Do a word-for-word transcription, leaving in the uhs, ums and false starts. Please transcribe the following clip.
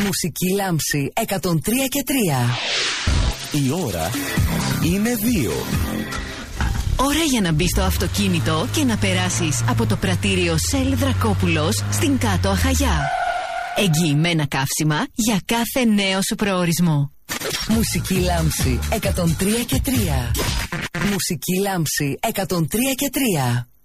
Μουσική Λάμψη εκατόν τρία και τρία. Η ώρα είναι δύο. Ώρα για να μπεις στο αυτοκίνητο και να περάσεις από το πρατήριο Shell Δρακόπουλος στην Κάτω Αχαγιά. Εγγυημένα καύσιμα για κάθε νέο σου προορισμό. Μουσική Λάμψη εκατόν τρία και τρία. Μουσική Λάμψη εκατόν τρία και τρία.